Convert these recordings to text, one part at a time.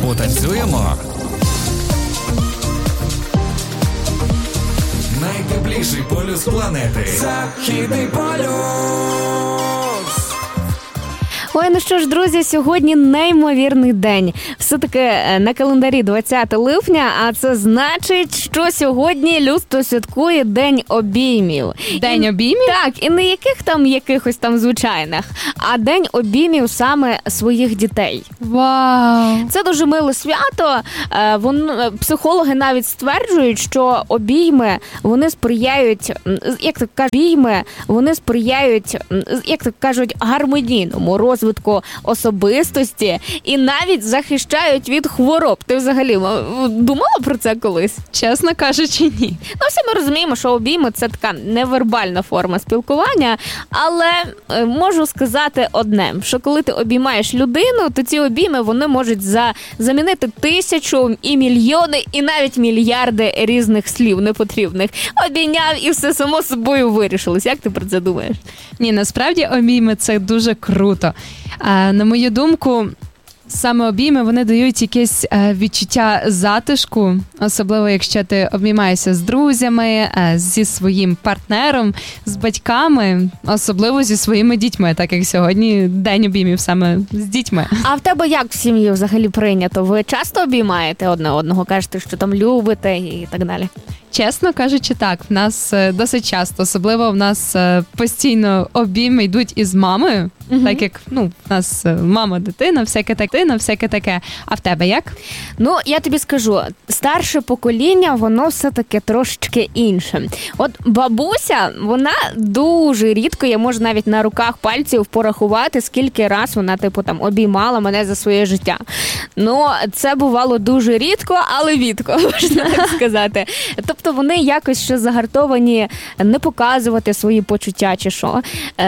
Потанцюємо? Найтепліший полюс планети. Західний полюс. Ой, ну що ж, друзі, сьогодні неймовірний день. Все-таки на календарі 20 липня, а це значить, що сьогодні людство святкує День обіймів. День обіймів? Так, і не якихось там звичайних, а День обіймів саме своїх дітей. Вау! Це дуже миле свято. Психологи навіть стверджують, що обійми, вони сприяють, як то кажуть, гармонійному розвитку особистості і навіть захищають від хвороб. Ти взагалі думала про це колись? Чесно кажучи, ні. Ну, всі ми розуміємо, що обійми – це така невербальна форма спілкування, але можу сказати одне, що коли ти обіймаєш людину, то ці обійми, вони можуть замінити 1000 і мільйони, і навіть мільярди різних слів непотрібних. Обійняв і все само собою вирішилось. Як ти про це думаєш? Ні, насправді обійми – це дуже круто. На мою думку, саме обійми, вони дають якесь відчуття затишку, особливо якщо ти обіймаєшся з друзями, зі своїм партнером, з батьками, особливо зі своїми дітьми, так як сьогодні день обіймів саме з дітьми. А в тебе як в сім'ї взагалі прийнято? Ви часто обіймаєте одне одного, кажете, що там любите і так далі? Чесно кажучи, так, в нас досить часто, особливо в нас постійно обійми йдуть із мамою, так як, в нас мама, дитина, всяке таке. А в тебе як? Ну, я тобі скажу, старше покоління, воно все-таки трошечки інше. От бабуся, вона дуже рідко, я можу навіть на руках пальців порахувати, скільки раз вона, обіймала мене за своє життя. Ну, це бувало дуже рідко, але відко, можна так сказати. Тобто вони якось ще загартовані не показувати свої почуття чи що.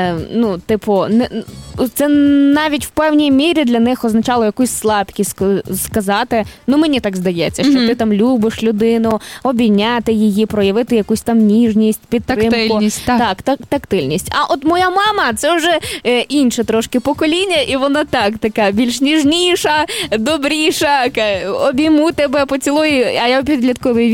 Це навіть в певній мірі для них означало якусь слабкість сказати. Ну, мені так здається, що ти там любиш людину, обійняти її, проявити якусь там ніжність, підтримку. Тактильність, так. Так, тактильність. А от моя мама, це вже інше трошки покоління, і вона така більш ніжніша, добріша, обійму тебе, поцілую, а я в підлітковій